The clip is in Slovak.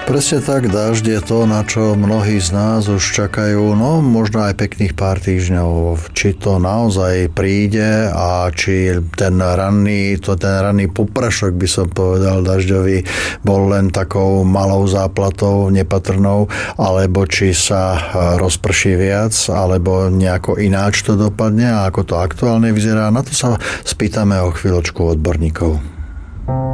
Presne tak, dážď je to, na čo mnohí z nás už čakajú, no možno aj pekných pár týždňov. Či to naozaj príde a či ten ranný poprašok, by som povedal, dažďový, bol len takou malou záplatou, nepatrnou, alebo či sa rozprší viac, alebo nejako ináč to dopadne a ako to aktuálne vyzerá. Na to sa spýtame o chvíľočku odborníkov.